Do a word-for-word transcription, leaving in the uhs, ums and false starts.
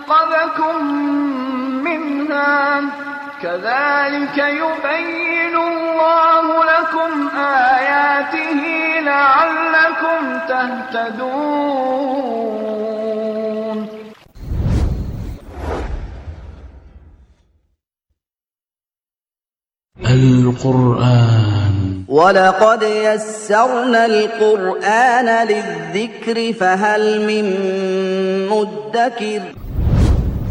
أَنقَذَكُم مِّنْهَا ۚ كَذَٰلِكَ يُبَيِّنُ اللَّهُ لَكُمْ آيَاتِهِ لَعَلَّكُمْ تَهْتَدُونَ. القرآن وَلَقَدْ يَسَّرْنَا الْقُرْآنَ لِلذِّكْرِ فَهَلْ مِن مُّدَّكِرٍ